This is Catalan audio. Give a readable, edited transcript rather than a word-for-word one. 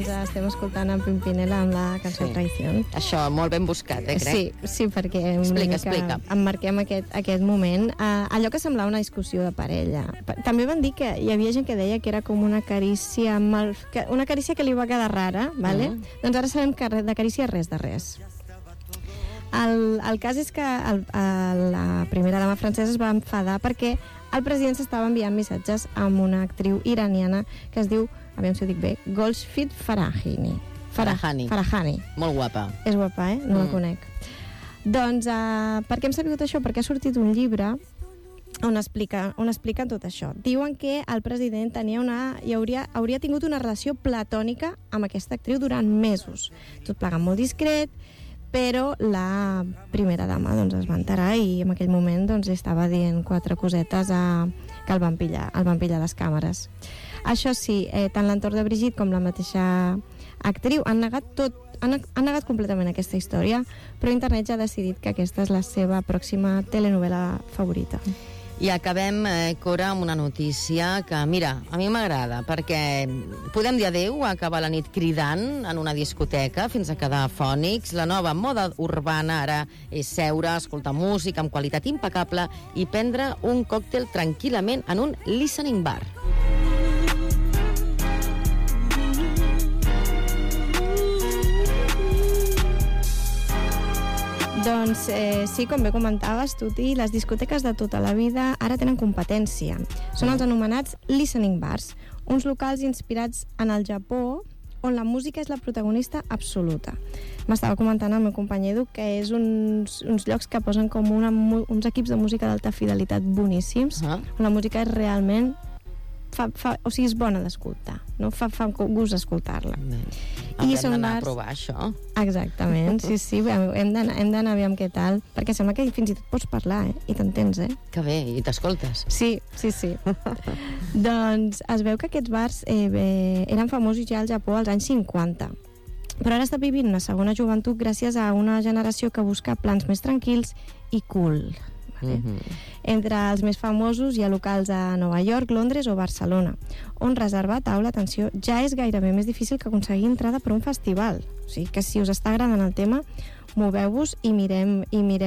Estem escoltant en Pimpinela amb la cançó Traición. Això, molt ben buscat, crec. Sí, perquè explica. emmarquem aquest moment. Allò que semblava una discussió de parella. També van dir que hi havia gent que deia que era com una carícia una carícia que li va quedar rara, vale? Doncs ara sabem que de carícia res de res. El cas és que la primera dama francesa es va enfadar perquè el president s'estava enviant missatges amb una actriu iraniana que es diu, aviam si ho dic bé, Golshifteh Farahani. Molt guapa. És guapa, No la conec. Doncs, per què hem sabut això? Perquè ha sortit un llibre on expliquen tot això. Diuen que el president hauria tingut una relació platònica amb aquesta actriu durant mesos. Tot plegant molt discret, però la primera dama es va enterar i en aquell moment estava dient 4 cosetes que el van pillar les càmeres. Això sí, tant l'entorn de Brigitte com la mateixa actriu han negat completament aquesta història, però internet ja ha decidit que aquesta és la seva pròxima telenovela favorita. I acabem, Cora, amb una notícia que, mira, a mi m'agrada, perquè podem dir adeu a acabar la nit cridant en una discoteca fins a quedar afònics. La nova moda urbana ara és seure, escoltar música amb qualitat impecable i prendre un còctel tranquil·lament en un listening bar. Doncs sí, com bé comentaves, Tuti, les discoteques de tota la vida ara tenen competència. Són els anomenats listening bars, uns locals inspirats en el Japó on la música és la protagonista absoluta. M'estava comentant el meu company Edu que és uns llocs que posen com uns equips de música d'alta fidelitat boníssims, on la música és realment és bona d'escoltar, no? Fa gust escoltar-la. Haurem d'anar a provar això. Exactament, sí, hem d'anar a veure què tal, perquè sembla que fins i tot pots parlar, i t'entens, Que bé, i t'escoltes. Sí. Doncs es veu que aquests bars eren famosos ja al Japó als anys 50, però ara està vivint una segona joventut gràcies a una generació que busca plans més tranquils i cool. Entre els més famosos hi ha locals a Nova York, Londres o Barcelona, on reservar taula, atenció, ja és gairebé més difícil que aconseguir entrada per un festival. O sigui que si us està agradant el tema, moveu-vos i mirem